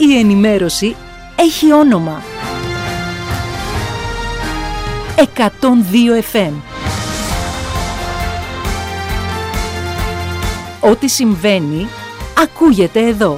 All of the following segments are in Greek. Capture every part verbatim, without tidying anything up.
Η ενημέρωση έχει όνομα. εκατόν δύο εφ εμ. Ό,τι συμβαίνει, ακούγεται εδώ.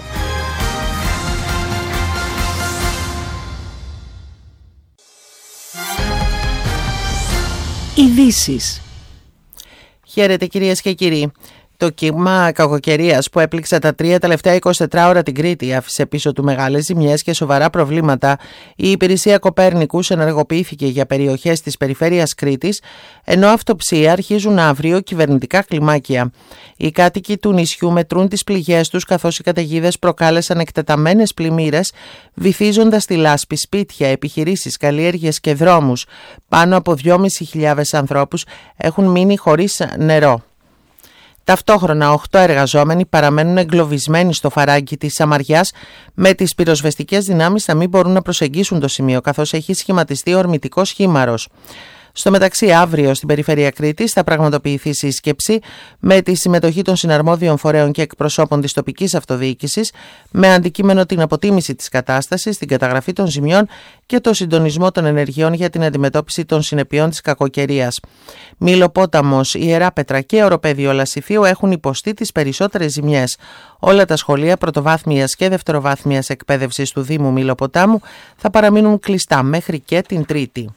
Ειδήσεις. Χαίρετε κυρίες και κύριοι. Το κύμα κακοκαιρίας που έπληξε τα τρία τελευταία εικοσιτέσσερις ώρα την Κρήτη άφησε πίσω του μεγάλες ζημιές και σοβαρά προβλήματα. Η υπηρεσία Κοπέρνικους ενεργοποιήθηκε για περιοχές της περιφέρειας Κρήτης, ενώ αυτοψία αρχίζουν αύριο κυβερνητικά κλιμάκια. Οι κάτοικοι του νησιού μετρούν τις πληγές τους, καθώς οι καταιγίδες προκάλεσαν εκτεταμένες πλημμύρες, βυθίζοντας στη λάσπη σπίτια, επιχειρήσεις, καλλιέργειες και δρόμους. Πάνω από δυόμισι χιλιάδες ανθρώπους έχουν μείνει χωρίς νερό. Ταυτόχρονα, οκτώ εργαζόμενοι παραμένουν εγκλωβισμένοι στο φαράγγι της Σαμαριάς, με τις πυροσβεστικές δυνάμεις να μην μπορούν να προσεγγίσουν το σημείο, καθώς έχει σχηματιστεί ορμητικός χήμαρος. Στο μεταξύ, αύριο στην περιφέρεια Κρήτης θα πραγματοποιηθεί σύσκεψη με τη συμμετοχή των συναρμόδιων φορέων και εκπροσώπων της τοπικής αυτοδιοίκησης, με αντικείμενο την αποτίμηση της κατάστασης, την καταγραφή των ζημιών και το συντονισμό των ενεργειών για την αντιμετώπιση των συνεπειών της κακοκαιρίας. Μήλο-Πόταμος, Ιεράπετρα και Οροπέδιο Λασιθίου έχουν υποστεί τις περισσότερες ζημιές. Όλα τα σχολεία πρωτοβάθμιας και δευτεροβάθμιας εκπαίδευσης του Δήμου Μήλο-Ποτάμου θα παραμείνουν κλειστά μέχρι και την Τρίτη.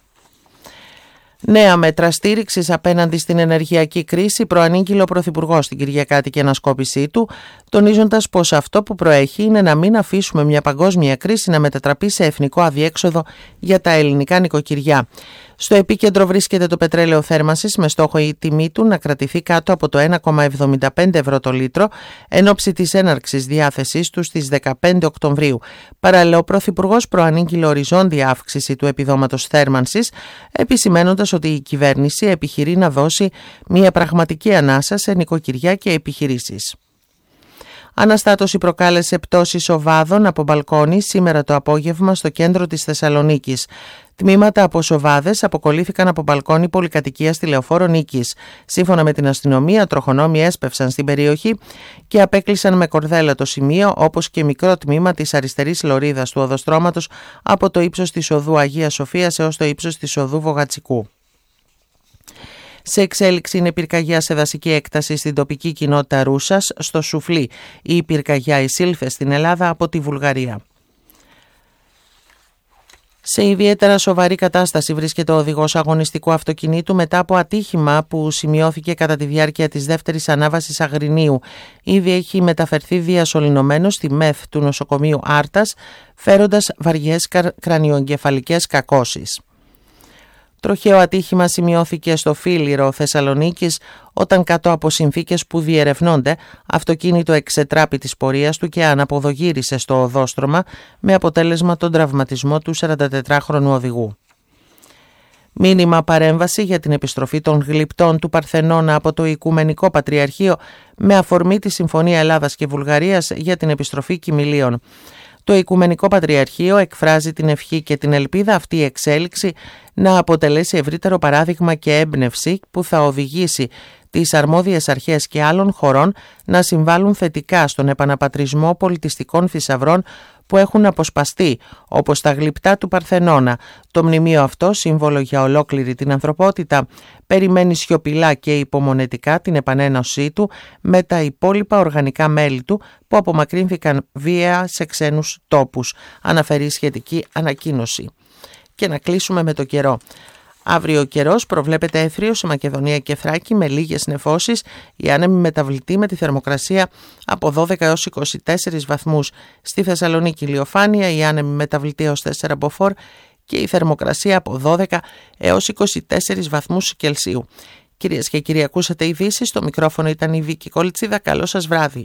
Νέα μέτρα στήριξης απέναντι στην ενεργειακή κρίση προανήγγειλε ο Πρωθυπουργός στην Κυριακάτικη ανασκόπησή του, τονίζοντας πως αυτό που προέχει είναι να μην αφήσουμε μια παγκόσμια κρίση να μετατραπεί σε εθνικό αδιέξοδο για τα ελληνικά νοικοκυριά. Στο επίκεντρο βρίσκεται το πετρέλαιο θέρμανσης, με στόχο η τιμή του να κρατηθεί κάτω από το ένα κόμμα εβδομήντα πέντε ευρώ το λίτρο εν ώψη της έναρξης διάθεσής του στις δεκαπέντε Οκτωβρίου. Παράλληλα, ο Πρωθυπουργός προανήγγειλε οριζόντια αύξηση του επιδόματος θέρμανσης, επισημαίνοντας ότι η κυβέρνηση επιχειρεί να δώσει μια πραγματική ανάσα σε νοικοκυριά και επιχειρήσεις. Αναστάτωση προκάλεσε πτώσεις οβάδων από μπαλκόνι σήμερα το απόγευμα στο κέντρο της Θεσσαλονίκης. Τμήματα από σοβάδες αποκολλήθηκαν από μπαλκόνι πολυκατοικίας στη Λεωφόρο Νίκης. Σύμφωνα με την αστυνομία, τροχονόμοι έσπευσαν στην περιοχή και απέκλεισαν με κορδέλα το σημείο, όπως και μικρό τμήμα της αριστερής λωρίδας του οδοστρώματος από το ύψος της οδού Αγίας Σοφίας έως το ύψος της οδού Βογατσικού. Σε εξέλιξη είναι πυρκαγιά σε δασική έκταση στην τοπική κοινότητα Ρούσας, στο Σουφλί. Η πυρκαγιά εισήλθε στην Ελλάδα από τη Βουλγαρία. Σε ιδιαίτερα σοβαρή κατάσταση βρίσκεται ο οδηγός αγωνιστικού αυτοκινήτου μετά από ατύχημα που σημειώθηκε κατά τη διάρκεια της δεύτερης ανάβασης Αγρινίου. Ήδη έχει μεταφερθεί διασωληνωμένος στη ΜΕΘ του νοσοκομείου Άρτας, φέροντας βαριές κρανιοεγκεφαλικές κακώσεις. Τροχαίο ατύχημα σημειώθηκε στο Φίλιρο Θεσσαλονίκης, όταν κάτω από συνθήκες που διερευνώνται, αυτοκίνητο εξετράπη της πορείας του και αναποδογύρισε στο οδόστρωμα, με αποτέλεσμα τον τραυματισμό του σαραντατετράχρονου οδηγού. Μήνυμα παρέμβαση για την επιστροφή των γλυπτών του Παρθενώνα από το Οικουμενικό Πατριαρχείο, με αφορμή τη Συμφωνία Ελλάδας και Βουλγαρίας για την επιστροφή κοιμηλίων. Το Οικουμενικό Πατριαρχείο εκφράζει την ευχή και την ελπίδα αυτή η εξέλιξη να αποτελέσει ευρύτερο παράδειγμα και έμπνευση που θα οδηγήσει τις αρμόδιες αρχές και άλλων χωρών να συμβάλλουν θετικά στον επαναπατρισμό πολιτιστικών θησαυρών που έχουν αποσπαστεί, όπως τα γλυπτά του Παρθενώνα. Το μνημείο αυτό, σύμβολο για ολόκληρη την ανθρωπότητα, περιμένει σιωπηλά και υπομονετικά την επανένωσή του με τα υπόλοιπα οργανικά μέλη του που απομακρύνθηκαν βία σε ξένους τόπους, αναφέρει σχετική ανακοίνωση. Και να κλείσουμε με το καιρό. Αύριο ο καιρός προβλέπεται έθριος σε Μακεδονία και Θράκη με λίγες νεφώσεις, η άνεμη μεταβλητή με τη θερμοκρασία από δώδεκα έως είκοσι τέσσερις βαθμούς. Στη Θεσσαλονίκη ηλιοφάνεια, η άνεμη μεταβλητή έως τέσσερα μποφόρ και η θερμοκρασία από δώδεκα έως είκοσι τέσσερις βαθμούς Κελσίου. Κυρίες και κύριοι, ακούσατε ειδήσεις, στο μικρόφωνο ήταν η Βίκη Κολτσίδα. Καλό σας βράδυ.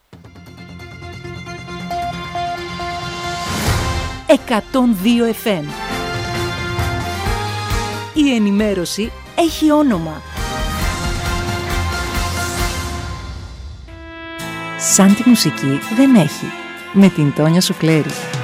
εκατόν δύο εφ εμ. Η ενημέρωση έχει όνομα. Σαν τη μουσική δεν έχει. Με την Τόνια Σουφλέρη.